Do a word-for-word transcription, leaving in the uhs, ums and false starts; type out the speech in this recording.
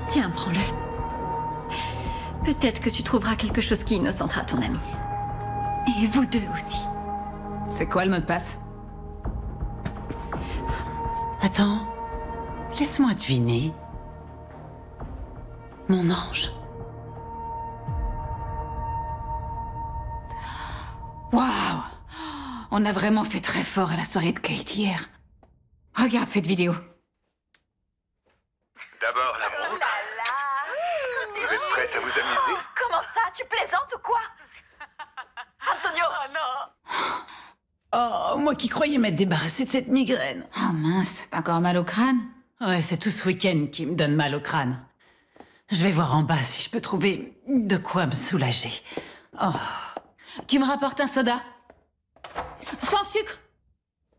Tiens, prends-le. Peut-être que tu trouveras quelque chose qui innocentera ton ami. Et vous deux aussi. C'est quoi le mot de passe? Attends, laisse-moi deviner. Mon ange. Waouh! On a vraiment fait très fort à la soirée de Kate hier. Regarde cette vidéo. D'abord la Oh montre. là là! Vous êtes prête à vous amuser? Comment ça? Tu plaisantes ou quoi? Antonio! Oh non! Oh, moi qui croyais m'être débarrassée de cette migraine. Oh mince, t'as encore mal au crâne? Ouais, c'est tout ce week-end qui me donne mal au crâne. Je vais voir en bas si je peux trouver de quoi me soulager. Oh. Tu me rapportes un soda? Sans sucre?